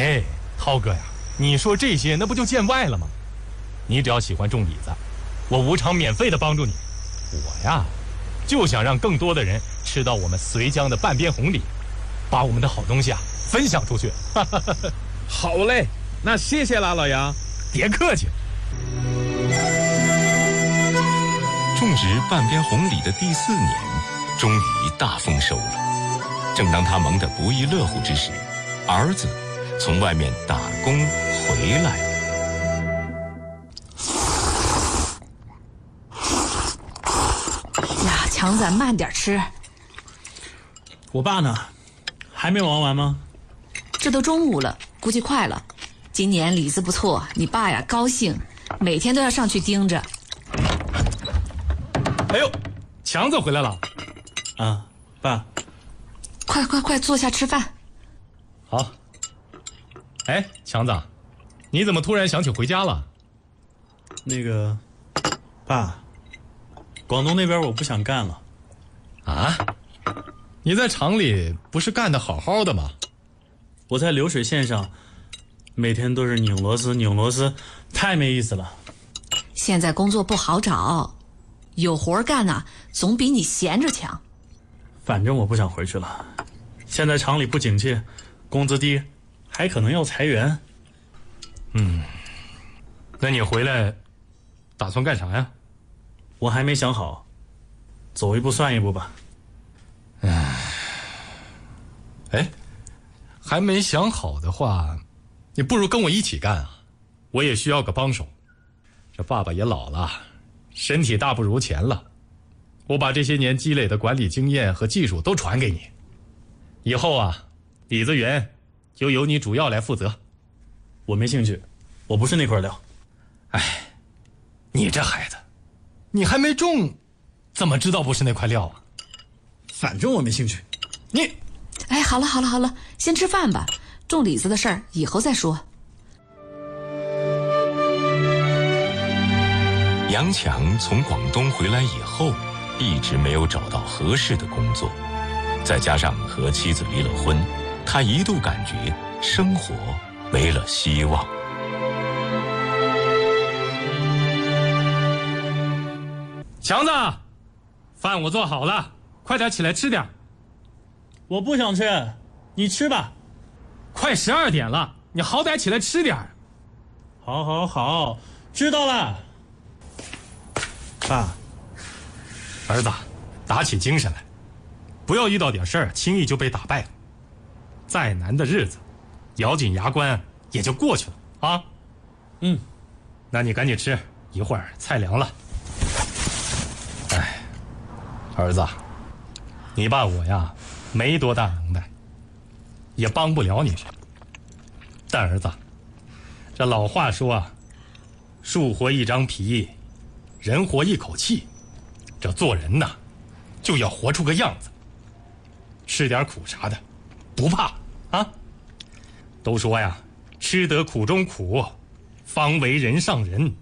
哎，涛哥呀，你说这些那不就见外了吗？你只要喜欢种李子，我无偿免费的帮助你。我呀，就想让更多的人吃到我们绥江的半边红李，把我们的好东西啊分享出去。 好嘞，那谢谢啦，老杨。 别客气。 种植半边红李的第4年，终于大丰收了。正当他忙得不亦乐乎之时，儿子从外面打工回来了。 呀，强子，慢点吃。 我爸呢？还没忙完吗？ 这都中午了，估计快了。今年李子不错，你爸呀高兴，每天都要上去盯着。 哎呦，强子回来了。 啊，爸。 快坐下吃饭。 好。哎，强子，你怎么突然想起回家了？ 那个，爸，广东那边我不想干了。 啊？你在厂里不是干得好好的吗？ 我在流水线上，每天都是拧螺丝，太没意思了。 现在工作不好找，有活干呐，总比你闲着强。 反正我不想回去了。现在厂里不景气，工资低，还可能要裁员。 那你回来打算干啥呀？ 我还没想好，走一步算一步吧。 哎，还没想好的话，你不如跟我一起干啊！我也需要个帮手。这爸爸也老了，身体大不如前了。我把这些年积累的管理经验和技术都传给你，以后啊，李子园就由你主要来负责。 我没兴趣，我不是那块料。 哎，你这孩子，你还没种，怎么知道不是那块料啊？ 反正我没兴趣。 你， 哎，好了，先吃饭吧。种李子的事儿以后再说。 杨强从广东回来以后，一直没有找到合适的工作，再加上和妻子离了婚，他一度感觉生活没了希望。 强子，饭我做好了，快点起来吃点。 我不想吃，你吃吧。 快12点了，你好歹起来吃点。 好，知道了。爸， 儿子，打起精神来，不要遇到点事儿轻易就被打败了。再难的日子，咬紧牙关也就过去了啊。那你赶紧吃，一会儿菜凉了。哎，儿子，你爸我呀没多大能耐，也帮不了你什么。但儿子，这老话说啊，树活一张皮，人活一口气。这做人呐，就要活出个样子，吃点苦啥的，不怕啊。都说呀，吃得苦中苦，方为人上人。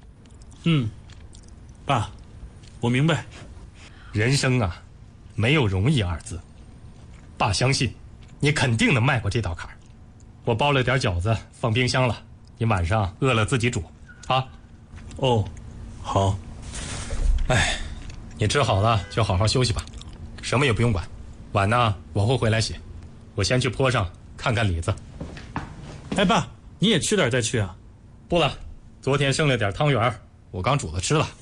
爸，我明白。 人生啊，没有容易2字。爸相信，你肯定能迈过这道坎儿。我包了点饺子放冰箱了，你晚上饿了自己煮啊。 哦，好。 哎，你吃好了就好好休息吧，什么也不用管。碗呢，我会回来洗。我先去坡上看看李子。 哎，爸，你也吃点再去啊？ 不了，昨天剩了点汤圆，我刚煮了吃了。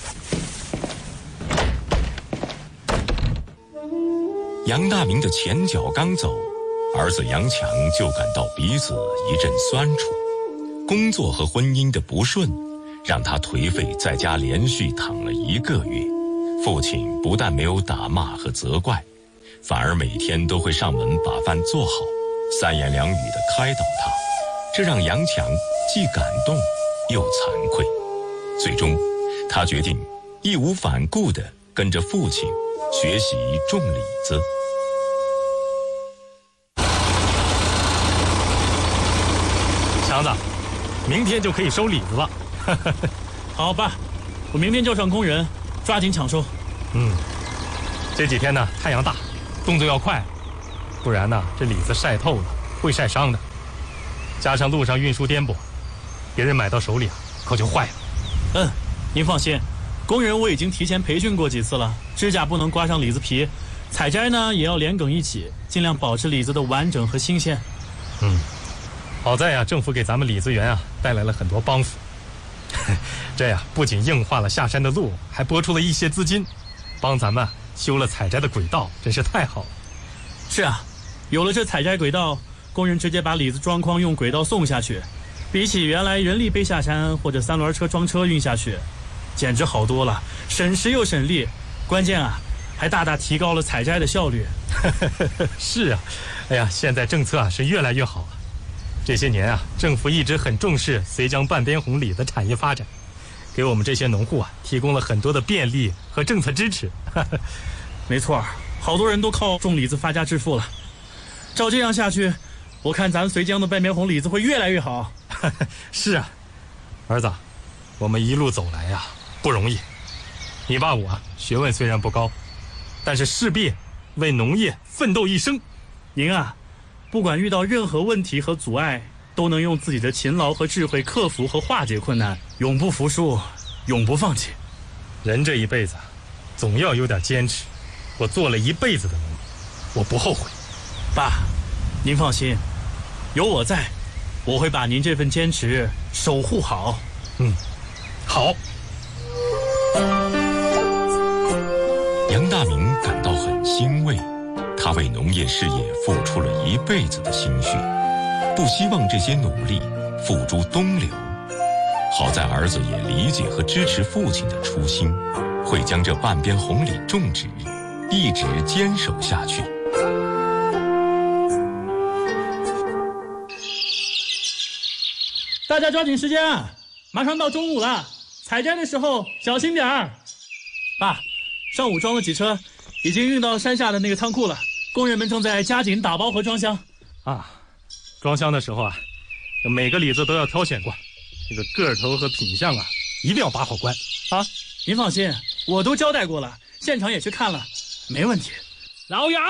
杨大明的前脚刚走，儿子杨强就感到鼻子一阵酸楚。工作和婚姻的不顺，让他颓废，在家连续躺了1个月。父亲不但没有打骂和责怪，反而每天都会上门把饭做好，三言两语地开导他，这让杨强既感动又惭愧。最终，他决定义无反顾地跟着父亲学习种李子。 强子，明天就可以收李子了。 好，爸，我明天就上公园，抓紧抢收。 这几天呢，太阳大，动作要快，不然呢，这李子晒透了会晒伤的。 加上路上运输颠簸，别人买到手里可就坏了。 您放心，工人我已经提前培训过几次了，指甲不能刮上李子皮，采摘呢也要连梗一起，尽量保持李子的完整和新鲜。 好在政府给咱们李子园带来了很多帮扶，这不仅硬化了下山的路，还拨出了一些资金，帮咱们修了采摘的轨道，真是太好了。 是啊，有了这采摘轨道，工人直接把李子装筐用轨道送下去，比起原来人力背下山或者3轮车装车运下去，简直好多了，省时又省力，关键还大大提高了采摘的效率。 是啊，现在政策是越来越好了。这些年政府一直很重视绥江半边红李的产业发展，给我们这些农户提供了很多的便利和政策支持。 没错，好多人都靠种李子发家致富了。照这样下去，我看咱绥江的半边红李子会越来越好。 是啊，儿子，我们一路走来不容易。你爸我学问虽然不高，但是势必为农业奋斗一生。 您不管遇到任何问题和阻碍，都能用自己的勤劳和智慧克服和化解困难，永不服输，永不放弃。 人这一辈子总要有点坚持，我做了一辈子的农，我不后悔。 爸，您放心，有我在，我会把您这份坚持守护好。 好。 杨大明感到很欣慰，他为农业事业付出了一辈子的心血，不希望这些努力付诸东流。好在儿子也理解和支持父亲的初心，会将这半边红李种植一直坚守下去。 大家抓紧时间马上到中午了，采摘的时候小心点儿。爸，上午装了几车，已经运到山下的那个仓库了，工人们正在加紧打包和装箱。 装箱的时候每个李子都要挑选过，这个个头和品相一定要把好关您放心，我都交代过了，现场也去看了，没问题。 老杨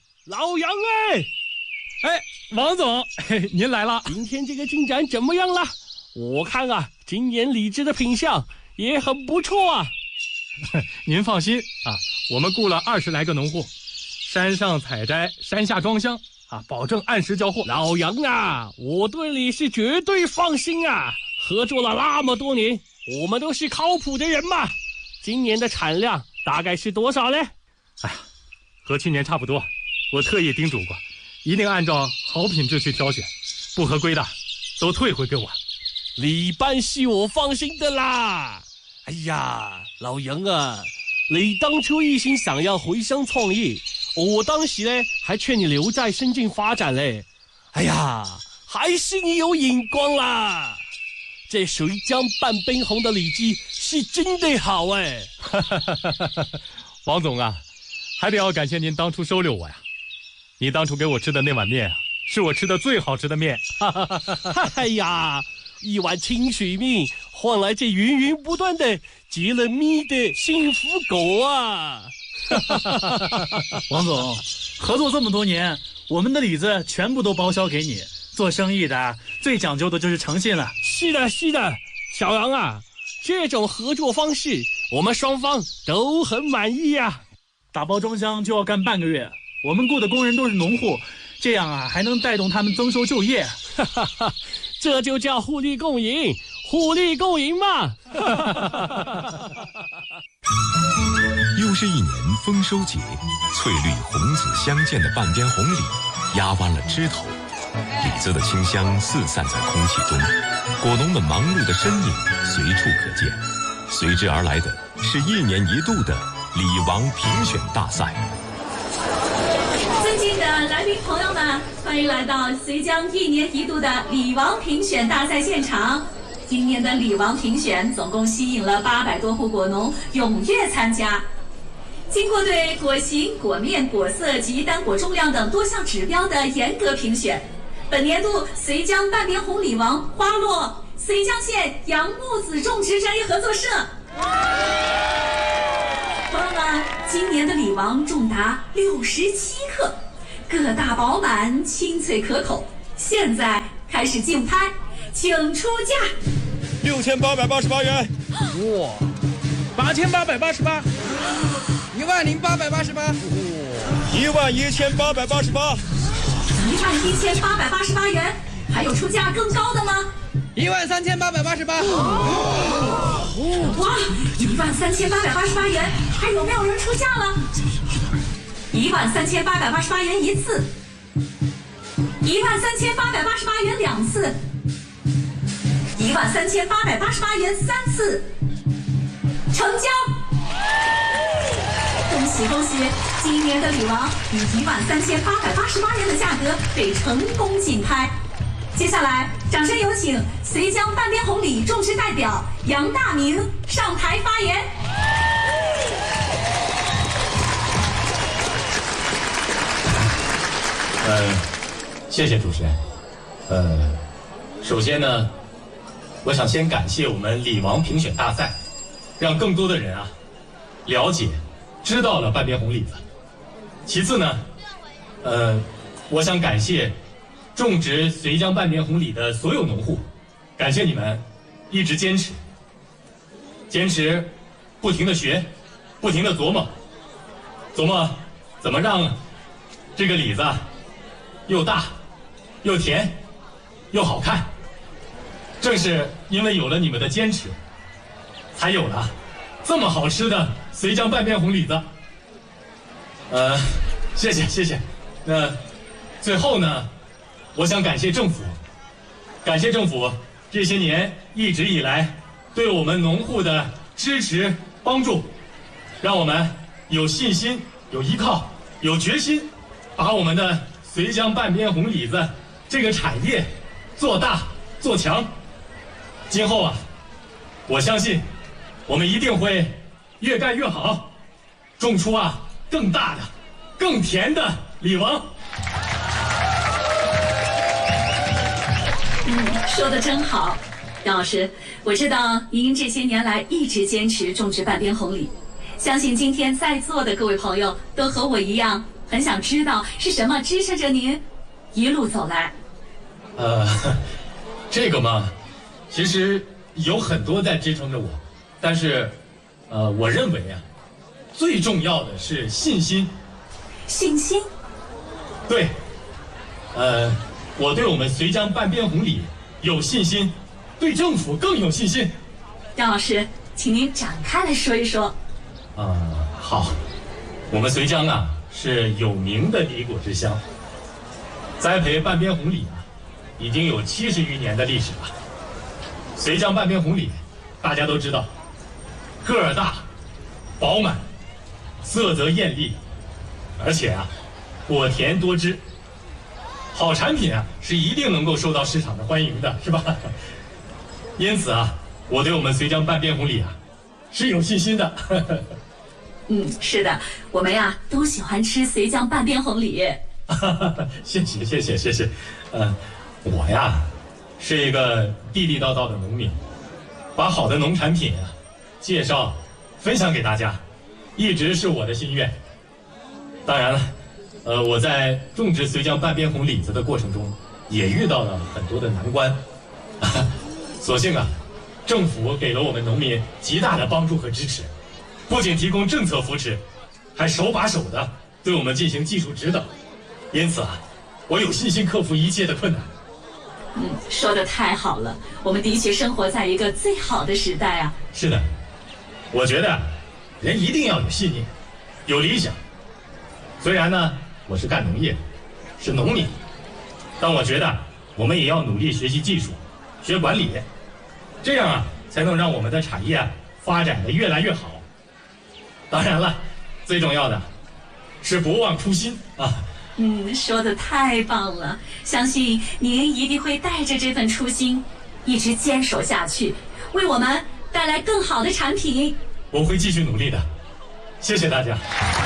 王总，您来了。 今天这个进展怎么样了？我看今年李子的品相也很不错您放心我们雇了20来个农户，山上采摘，山下装箱保证按时交货。 老杨我对你是绝对放心合作了那么多年，我们都是靠谱的人嘛。今年的产量大概是多少呢？ 和去年差不多，我特意叮嘱过，一定按照好品质去挑选，不合规的都退回给我。 李班是我放心的啦。哎呀，老杨你当初一心想要回乡创业，我当时还劝你留在深圳发展嘞。哎呀，还是你有眼光啦！这绥江半边红的李子是真的好王总还得要感谢您当初收留我呀。你当初给我吃的那碗面是我吃的最好吃的面。 哎呀，一碗清水面换来这源源不断的结了蜜的幸福果王总，合作这么多年，我们的李子全部都包销给你。做生意的最讲究的就是诚信了。 是的，小杨这种合作方式我们双方都很满意打包装箱就要干半个月，我们雇的工人都是农户，这样还能带动他们增收就业。 这就叫互利共赢嘛。 又是一年丰收节，翠绿红紫相间的半边红李压弯了枝头，李子的清香四散在空气中，果农们忙碌的身影随处可见。随之而来的是1年1度的李王评选大赛。 尊敬的来宾朋友们，欢迎来到绥江1年1度的李王评选大赛现场。今年的李王评选总共吸引了800多户果农踊跃参加。经过对果形、果面、果色及单果重量等多项指标的严格评选，本年度绥江半边红李王花落绥江县杨木子种植专业合作社。朋友们，今年的李王重达67克，个大饱满，清脆可口。现在开始竞拍，请出价。 6888元。 哇，8888，10888， 11888。 11888元，还有出价更高的吗 13888。 哇，13888元，还有没有人出价了？13888元一次，13888元2次，13888元3次，成交！恭喜恭喜！今年的女王以13888元的价格被成功竞拍。接下来，掌声有请绥江半边红里种植代表杨大明上台发言。 谢谢主持人。首先呢，我想先感谢我们李王评选大赛，让更多的人啊了解、知道了半边红李子。其次呢，我想感谢种植绥江半边红李的所有农户，感谢你们一直坚持，不停的学，不停的琢磨怎么让这个李子又大又甜又好看。正是因为有了你们的坚持，才有了这么好吃的绥江半边红李子。谢谢。那最后呢，我想感谢政府这些年一直以来对我们农户的支持帮助，让我们有信心、有依靠、有决心，把我们的绥江半边红李子这个产业做大做强。今后啊，我相信我们一定会越干越好，种出更大的、更甜的李王。 说得真好，杨老师，我知道您这些年来一直坚持种植半边红李，相信今天在座的各位朋友都和我一样，很想知道是什么支撑着您一路走来。 这个嘛，其实有很多在支撑着我，但是，我认为最重要的是信心。 信心？ 对，我对我们绥江半边红李有信心，对政府更有信心。 杨老师，请您展开来说一说。 好，我们绥江是有名的李果之乡，栽培半边红李已经有70余年的历史了。绥江半边红李，大家都知道，个儿大、饱满、色泽艳丽，而且果甜多汁。好产品是一定能够受到市场的欢迎的，是吧？因此我对我们绥江半边红李是有信心的。 是的，我们都喜欢吃绥江半边红李。 谢谢。我是一个地地道道的农民，把好的农产品介绍、分享给大家，一直是我的心愿。当然了，我在种植绥江半边红李子的过程中，也遇到了很多的难关。所幸政府给了我们农民极大的帮助和支持，不仅提供政策扶持，还手把手的对我们进行技术指导。因此我有信心克服一切的困难。 说得太好了，我们的确生活在一个最好的时代是的，我觉得人一定要有信念，有理想。虽然呢，我是干农业，是农民，但我觉得我们也要努力学习技术，学管理，这样才能让我们的产业发展得越来越好。当然了，最重要的是不忘初心说得太棒了，相信您一定会带着这份初心一直坚守下去，为我们带来更好的产品。 我会继续努力的，谢谢大家。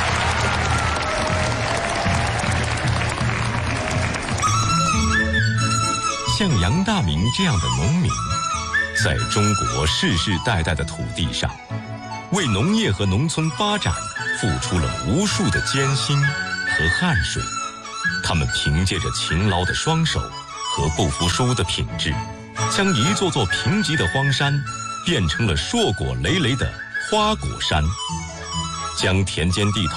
像杨大明这样的农民，在中国世世代代的土地上，为农业和农村发展付出了无数的艰辛和汗水。他们凭借着勤劳的双手， 和不服输的品质，将一座座贫瘠的荒山变成了硕果累累的花果山，将田间地头